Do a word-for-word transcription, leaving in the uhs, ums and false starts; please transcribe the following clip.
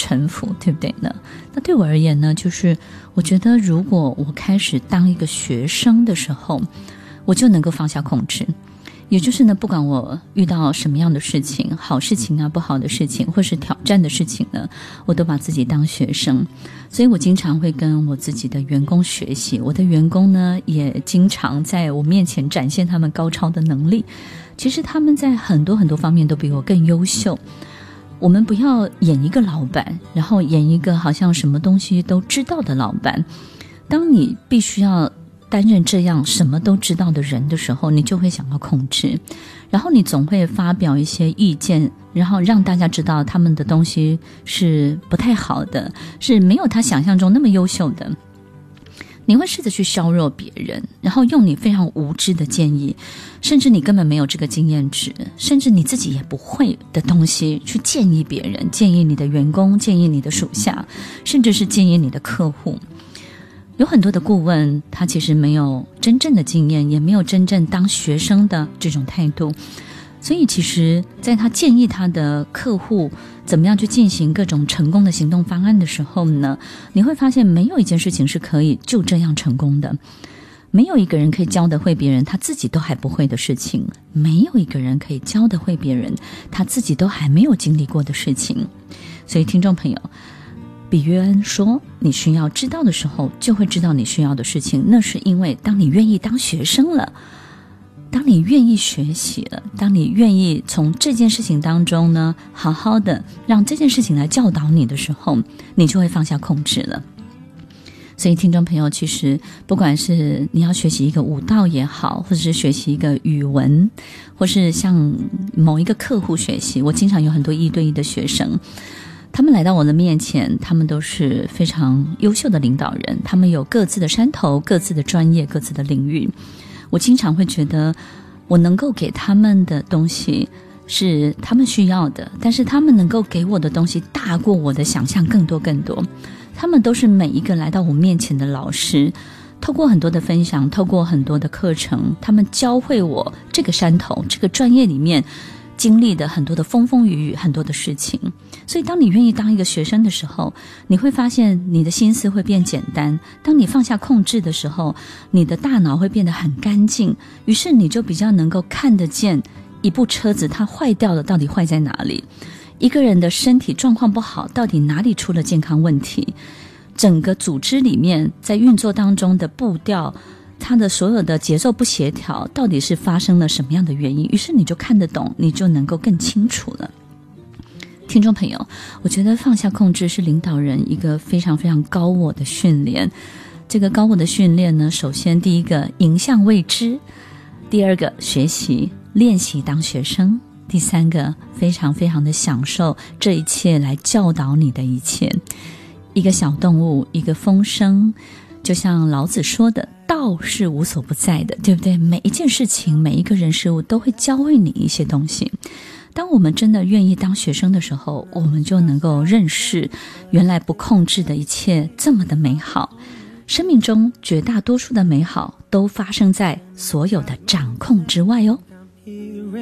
臣服，对不对呢？那对我而言呢，就是我觉得如果我开始当一个学生的时候，我就能够放下控制。也就是呢，不管我遇到什么样的事情，好事情啊，不好的事情，或是挑战的事情呢，我都把自己当学生。所以我经常会跟我自己的员工学习，我的员工呢，也经常在我面前展现他们高超的能力。其实他们在很多很多方面都比我更优秀。我们不要演一个老板，然后演一个好像什么东西都知道的老板。当你必须要担任这样什么都知道的人的时候，你就会想要控制，然后你总会发表一些意见，然后让大家知道他们的东西是不太好的，是没有他想象中那么优秀的。你会试着去削弱别人，然后用你非常无知的建议，甚至你根本没有这个经验值，甚至你自己也不会的东西去建议别人，建议你的员工，建议你的属下，甚至是建议你的客户。有很多的顾问，他其实没有真正的经验，也没有真正当学生的这种态度，所以其实在他建议他的客户怎么样去进行各种成功的行动方案的时候呢，你会发现没有一件事情是可以就这样成功的。没有一个人可以教得会别人他自己都还不会的事情，没有一个人可以教得会别人他自己都还没有经历过的事情。所以听众朋友，比约恩说，你需要知道的时候就会知道你需要的事情，那是因为当你愿意当学生了，当你愿意学习了，当你愿意从这件事情当中呢，好好的让这件事情来教导你的时候，你就会放下控制了。所以听众朋友，其实不管是你要学习一个舞蹈也好，或者是学习一个语文，或是向某一个客户学习，我经常有很多一对一的学生，他们来到我的面前，他们都是非常优秀的领导人，他们有各自的山头，各自的专业，各自的领域。我经常会觉得我能够给他们的东西是他们需要的，但是他们能够给我的东西大过我的想象更多更多。他们都是每一个来到我面前的老师，透过很多的分享，透过很多的课程，他们教会我这个山头，这个专业里面经历的很多的风风雨雨，很多的事情。所以当你愿意当一个学生的时候，你会发现你的心思会变简单，当你放下控制的时候，你的大脑会变得很干净，于是你就比较能够看得见一部车子它坏掉了到底坏在哪里，一个人的身体状况不好到底哪里出了健康问题，整个组织里面在运作当中的步调，它的所有的节奏不协调，到底是发生了什么样的原因，于是你就看得懂，你就能够更清楚了。听众朋友，我觉得放下控制是领导人一个非常非常高我的训练。这个高我的训练呢，首先第一个迎向未知，第二个学习练习当学生，第三个非常非常的享受这一切来教导你的一切。一个小动物，一个风声，就像老子说的，道是无所不在的，对不对？每一件事情，每一个人事物都会教会你一些东西。当我们真的愿意当学生的时候，我们就能够认识原来不控制的一切这么的美好。生命中绝大多数的美好都发生在所有的掌控之外哦。